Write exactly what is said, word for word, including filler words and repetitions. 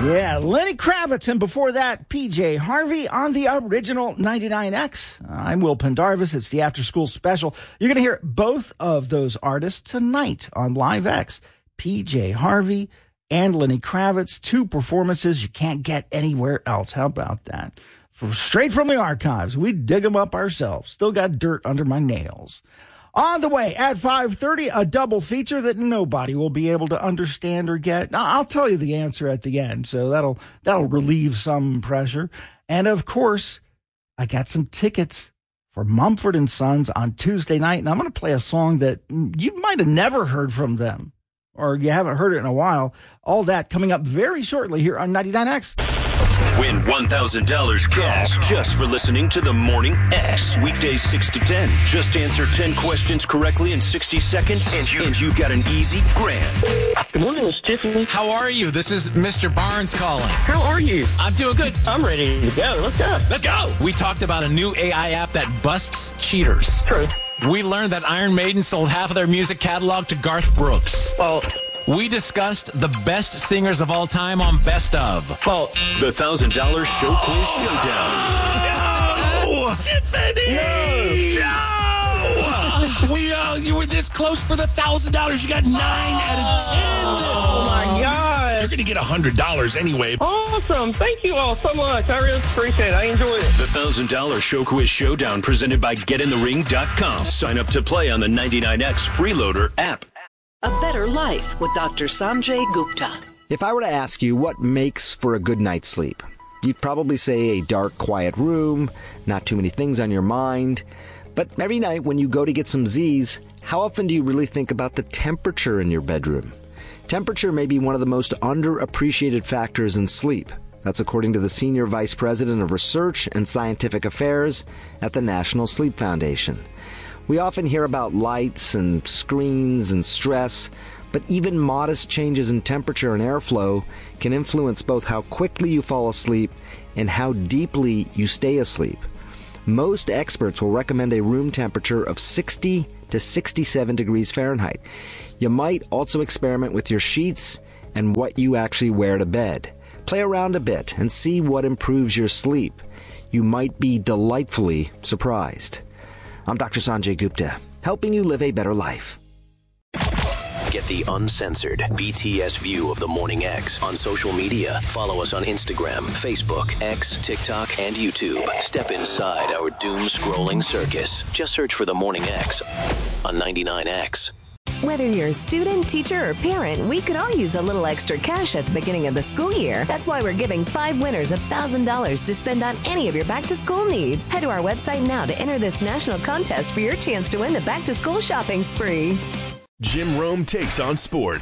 Yeah, Lenny Kravitz, and before that, P J Harvey on the original ninety-nine X. I'm Will Pendarvis. It's the After School Special. You're going to hear both of those artists tonight on Live X. P J Harvey and Lenny Kravitz, two performances you can't get anywhere else. How about that? For, straight from the archives. We dig them up ourselves. Still got dirt under my nails. On the way at five thirty, a double feature that nobody will be able to understand or get. Now, I'll tell you the answer at the end, so that'll that'll relieve some pressure. And of course, I got some tickets for Mumford and Sons on Tuesday night, and I'm going to play a song that you might have never heard from them, or you haven't heard it in a while. All that coming up very shortly here on ninety-nine X. Win one thousand dollars cash just for listening to the Morning X. Weekdays six to ten. Just answer ten questions correctly in sixty seconds, and, you, and you've got an easy grand. Good morning, Miss Tiffany. How are you? This is Mister Barnes calling. How are you? I'm doing good. I'm ready to go. Let's go. Let's go. We talked about a new A I app that busts cheaters. True. We learned that Iron Maiden sold half of their music catalog to Garth Brooks. Well... We discussed the best singers of all time on Best Of. Well, the one thousand dollars Show Quiz Showdown. No! Tiffany! No! no! We, uh, you were this close for the one thousand dollars. You got nine out of ten. Oh, my God. You're going to get one hundred dollars anyway. Awesome. Thank you all so much. I really appreciate it. I enjoyed it. The one thousand dollars Show Quiz Showdown presented by get in the ring dot com. Sign up to play on the ninety-nine X Freeloader app. A Better Life with Doctor Sanjay Gupta. If I were to ask you what makes for a good night's sleep, you'd probably say a dark, quiet room, not too many things on your mind. But every night when you go to get some Z's, how often do you really think about the temperature in your bedroom? Temperature may be one of the most underappreciated factors in sleep. That's according to the Senior Vice President of Research and Scientific Affairs at the National Sleep Foundation. We often hear about lights and screens and stress, but even modest changes in temperature and airflow can influence both how quickly you fall asleep and how deeply you stay asleep. Most experts will recommend a room temperature of sixty to sixty-seven degrees Fahrenheit. You might also experiment with your sheets and what you actually wear to bed. Play around a bit and see what improves your sleep. You might be delightfully surprised. I'm Doctor Sanjay Gupta, helping you live a better life. Get the uncensored B T S view of the Morning X on social media. Follow us on Instagram, Facebook, X, TikTok, and YouTube. Step inside our doom-scrolling circus. Just search for the Morning X on ninety-nine X. Whether you're a student, teacher, or parent, we could all use a little extra cash at the beginning of the school year. That's why we're giving five winners one thousand dollars to spend on any of your back-to-school needs. Head to our website now to enter this national contest for your chance to win the back-to-school shopping spree. Jim Rome takes on sports.